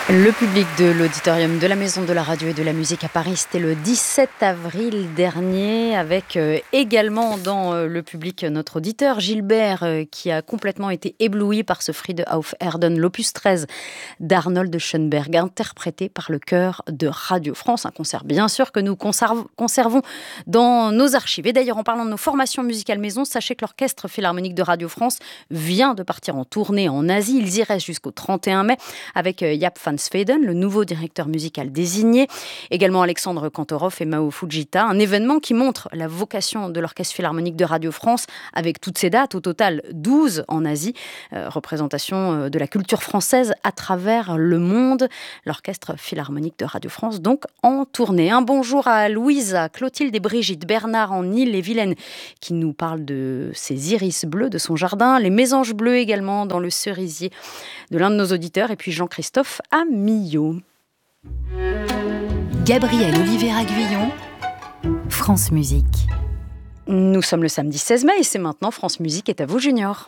Le public de l'auditorium de la Maison de la Radio et de la Musique à Paris, c'était le 17 avril dernier, avec également dans le public notre auditeur Gilbert, qui a complètement été ébloui par ce Friede auf Erden, l'opus 13 d'Arnold Schönberg, interprété par le chœur de Radio France. Un concert bien sûr que nous conservons dans nos archives. Et d'ailleurs, en parlant de nos formations musicales maison, sachez que l'Orchestre Philharmonique de Radio France vient de partir en tournée en Asie. Ils y restent jusqu'au 31 mai avec Jaap van Zweden, le nouveau directeur musical désigné. Également Alexandre Kantorov et Mao Fujita. Un événement qui montre la vocation de l'Orchestre Philharmonique de Radio France avec toutes ces dates, au total 12 en Asie. Représentation de la culture française à travers le monde. L'Orchestre Philharmonique de Radio France donc en tournée. Un bonjour à Louisa, Clotilde et Brigitte, Bernard en Ille-et-Vilaine qui nous parle de ses iris bleus de son jardin, les mésanges bleus également dans le cerisier de l'un de nos auditeurs, et puis Jean-Christophe à Millau. Gabriel Olivier-Aguillon, France Musique. Nous sommes le samedi 16 mai et c'est maintenant France Musique est à vous, Junior.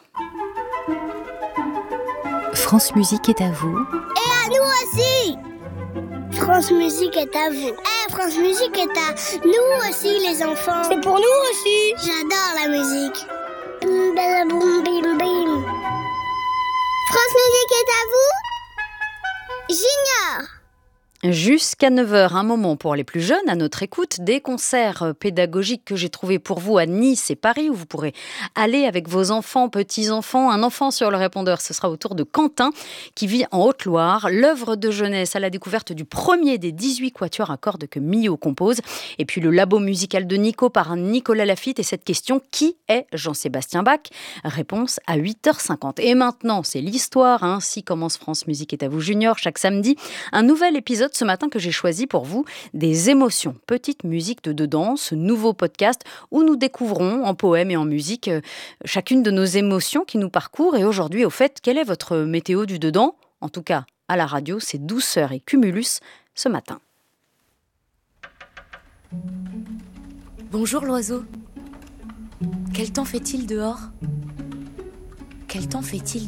France Musique est à vous. Et à nous aussi. France Musique est à vous. France Musique est à nous aussi, les enfants. C'est pour nous aussi. J'adore la musique. Bim, bada, boum, bim, bim. France Musique est à vous. Junior. Jusqu'à 9h, un moment pour les plus jeunes à notre écoute, des concerts pédagogiques que j'ai trouvés pour vous à Nice et Paris, où vous pourrez aller avec vos enfants, petits-enfants. Un enfant sur le répondeur, ce sera au tour de Quentin, qui vit en Haute-Loire. L'œuvre de jeunesse à la découverte du premier des 18 quatuors à cordes que Millau compose. Et puis le labo musical de Nico par Nicolas Lafitte. Et cette question, qui est Jean-Sébastien Bach ? Réponse à 8h50. Et maintenant, c'est l'histoire. Ainsi commence France Musique est à vous, Junior, chaque samedi. Un nouvel épisode ce matin que j'ai choisi pour vous, des émotions, petite musique de dedans, ce nouveau podcast où nous découvrons en poèmes et en musique chacune de nos émotions qui nous parcourent. Et aujourd'hui, au fait, quelle est votre météo du dedans ? En tout cas, à la radio, c'est douceur et cumulus ce matin. Bonjour l'oiseau. Quel temps fait-il dehors ? Quel temps fait-il dedans ?